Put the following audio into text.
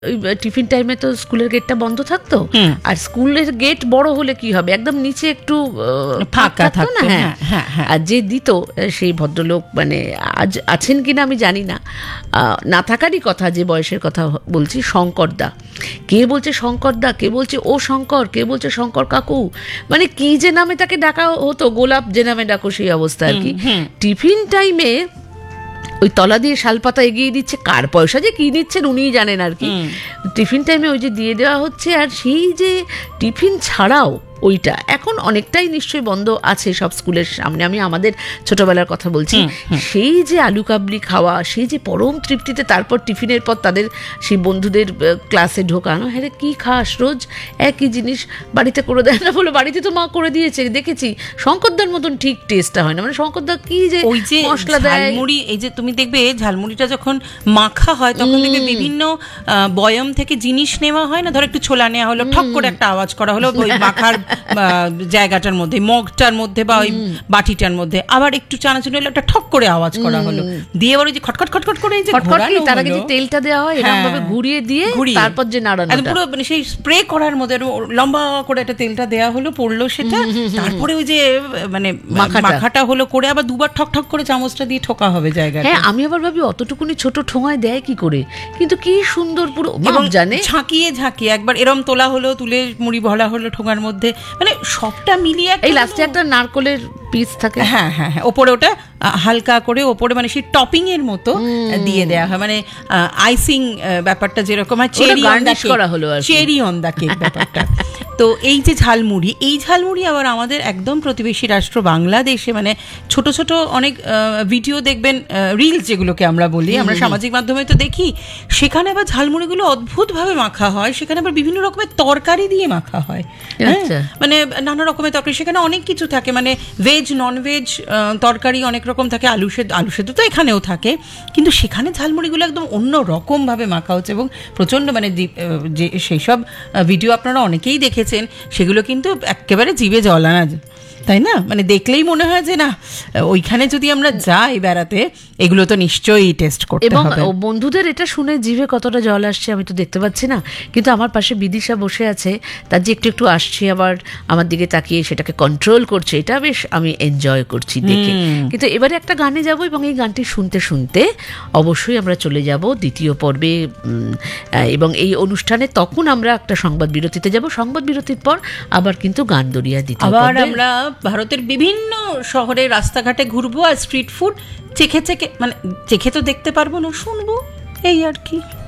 ওই টিফিন টাইমে তো স্কুলের গেটটা বন্ধ থাকতো, আর স্কুলের গেট বড় হলে কি হবে, একদম নিচে একটু ফাঁকা থাকতো না। হ্যাঁ, আর যে দিত সেই ভদ্রলোক মানে আজ আছেন কিনা আমি জানি না, না থাকারই কথা, যে বয়সের কথা বলছি, শঙ্করদা। কে বলছে শঙ্করদা, কে বলছে ও শঙ্কর, কে বলছে শঙ্কর কাকু, মানে কি যে নামে তাকে ডাকা হতো, গোলাপ যে নামে ডাকো সেই অবস্থা আর কি। টিফিন টাইমে ওই তলা দিয়ে শালপাতা এগিয়ে দিচ্ছে, কার পয়সা যে কি নিচ্ছেন উনিই জানেন আর কি। টিফিন টাইমে ওই যে দিয়ে দেওয়া হচ্ছে, আর সেই যে টিফিন ছাড়াও ওইটা এখন অনেকটাই নিশ্চয়ই বন্ধ আছে সব স্কুলের সামনে, আমি আমাদের ছোটবেলার কথা বলছি। সেই যে আলু কাবলি খাওয়া, সেই যে পরম তৃপ্তিতে তারপর টিফিনের পর তাদের সেই বন্ধুদের ক্লাসে ঢোকানো, হ্যাঁ রে কি খাস রোজ একই জিনিস, বাড়িতে করে দেয় না বলে, বাড়িতে তো মা করে দিয়েছে দেখেছি, শঙ্করদার মতন ঠিক টেস্টটা হয় না, মানে শঙ্করদা কি যে ওই যে মশলা দেয় ঝালমুড়ি, এই যে তুমি দেখবে ঝালমুড়িটা যখন মাখা হয় তখন দেখবে বিভিন্ন বয়ম থেকে জিনিস নেওয়া হয় না, ধরো একটু ছোলা নেওয়া হলো, ঠক করে একটা আওয়াজ করা হলো ওই মাখার জায়গাটার মধ্যে, মগটার মধ্যে বা ওই বাটিটার মধ্যে, আবার একটু চানাচুর হলো, একটা ঠক করে আওয়াজ করা হলো, দিয়ে আবার ওই যে খটখট খটখট করে এই যে তার আগে যে তেলটা দেওয়া হয় এরকম ভাবে ঘুরিয়ে দিয়ে তারপর যে নাড়ানোটা, পুরো মানে সেই স্প্রে করার মধ্যে লম্বা করে একটা তেলটা দেওয়া হলো, পড়লো সেটা, তারপরে ওই যে মানে মাখাটা হলো করে আবার দুবার ঠক ঠক করে চামচটা দিয়ে ঠোকা হবে জায়গাটা। হ্যাঁ, আমি আবার ভাবি অতটুকুনি ছোট ঠোঙায় দেয় কি করে, কিন্তু কি সুন্দর পুরো এবং জানে ঝাঁকিয়ে ঝাঁকিয়ে একবার এরম তোলা হলো, তুলে মুড়ি ভরা হলো ঠোঙার মধ্যে, মানে সবটা মিলিয়ে এই লাস্টে একটা নারকলের পিস থাকে, হ্যাঁ হ্যাঁ হ্যাঁ, ওপরে ওটা হালকা করে ওপরে মানে সেই টপিং এর মতো দিয়ে দেওয়া হয়, মানে আইসিং ব্যাপারটা যেরকম হয়, চেরি গার্নিশ করা হলো, চেরি অন দা কেক ব্যাপারটা। তো এই যে ঝালমুড়ি, এই ঝালমুড়ি আবার আমাদের একদম প্রতিবেশী রাষ্ট্র বাংলাদেশে মানে ছোট ছোট অনেক ভিডিও দেখবেন, রিলস যেগুলোকে আমরা বলি, আমরা সামাজিক মাধ্যমে তো দেখি, সেখানে আবার ঝালমুড়িগুলো অদ্ভুতভাবে মাখা হয়, সেখানে আবার বিভিন্ন রকমের তরকারি দিয়ে মাখা হয়, মানে নানা রকমের তরকারি, সেখানে অনেক কিছু থাকে, মানে ভেজ নন ভেজ তরকারি অনেক রকম থাকে, আলু সেদ্ধ তো এখানেও থাকে, কিন্তু সেখানে ঝালমুড়িগুলো একদম অন্য রকমভাবে মাখা হচ্ছে, এবং প্রচণ্ড মানে যে সেই সব ভিডিও আপনারা অনেকেই দেখেছেন, সেগুলো কিন্তু একেবারে জিভে জল আনা, তাই না? মানে দেখলেই মনে হয় যে না, ওইখানে যদি আমরা যাই বেড়াতে এগুলো তো নিশ্চয়ই টেস্ট করতে হবে। এবং বন্ধুদের এটা শুনে জিভে কতটা জল আসছে আমি তো দেখতে পাচ্ছি না, কিন্তু আমার পাশে বিদিশা বসে আছে, তার যে একটু একটু আসছে আবার আমার দিকে তাকিয়ে সেটাকে কন্ট্রোল করছে, এটা বেশ আমি এনজয় করছি দেখে। কিন্তু এবারে একটা গানে যাব, এবং এই গানটি শুনতে শুনতে অবশ্যই আমরা চলে যাব দ্বিতীয় পর্বে, এবং এই অনুষ্ঠানে তখন আমরা একটা সংবাদ বিরতিতে যাব, সংবাদ বিরতির পর আবার কিন্তু গান দরিয়া দ্বিতীয় পর্বে আবার আমরা ভারতের বিভিন্ন শহরে রাস্তাঘাটে ঘুরবো, আর স্ট্রিট ফুড চেখে চেখে, মানে চেখে তো দেখতে পারবো না, শুনবো, এই আর কি।